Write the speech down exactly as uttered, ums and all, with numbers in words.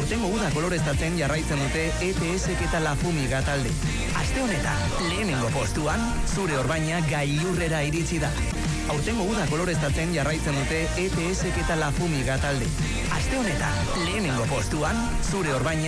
Aurtengo uda koloreztatzen jarraitzen dute E T S-ek eta La Fumiga talde. Aste honetan, lehenengo postuan, zure orbaina gailurrera iritsi da. Aurtengo uda koloreztatzen jarraitzen dute E T S-ek eta La Fumiga talde. Aste honetan, lehenengo postuan, zure orbaina